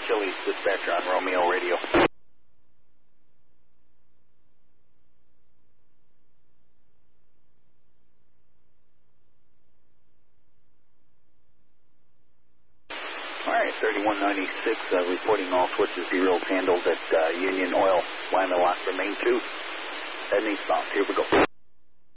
Chili's dispatcher on Romeo radio. All right, 3196, reporting all sorts of zeros handled at Union Oil. Line of lock for main 2. Heading south. Here we go.